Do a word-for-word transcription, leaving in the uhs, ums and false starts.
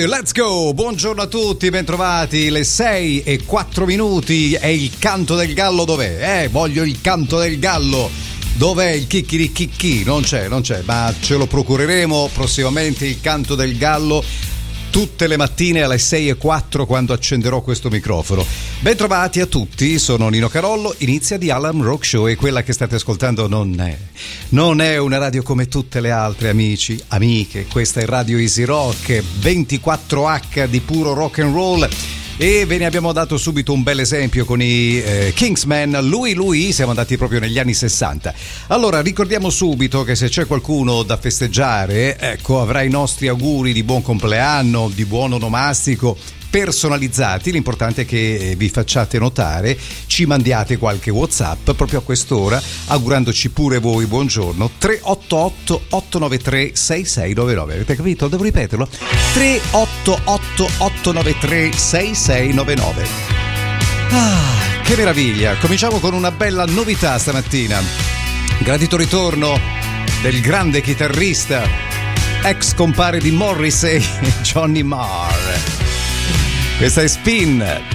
let's go! Buongiorno a tutti, bentrovati. Le sei e quattro minuti. È il canto del gallo, dov'è? Eh, voglio il canto del gallo. Dov'è il chicchirichicchi? Non c'è, non c'è, ma ce lo procureremo prossimamente il canto del gallo tutte le mattine alle sei e quattro quando accenderò questo microfono. Bentrovati a tutti, sono Nino Carollo, inizia The Alan Rock Show e quella che state ascoltando non è, non è una radio come tutte le altre, amici, amiche. Questa è Radio Easy Rock, ventiquattro acca di puro rock and roll. E ve ne abbiamo dato subito un bel esempio con i eh, Kingsman. Lui, lui, siamo andati proprio negli anni sessanta. Allora ricordiamo subito che se c'è qualcuno da festeggiare, ecco, avrà i nostri auguri di buon compleanno, di buon onomastico personalizzati. L'importante è che vi facciate notare, ci mandiate qualche WhatsApp proprio a quest'ora, augurandoci pure voi buongiorno. Tre otto otto otto nove tre sei sei nove nove. Avete capito? Devo ripeterlo? Tre otto otto otto nove tre sei sei nove nove. Ah, che meraviglia! Cominciamo con una bella novità stamattina. Gradito ritorno del grande chitarrista, ex compare di Morrissey, Johnny Marr. Questa è Spin.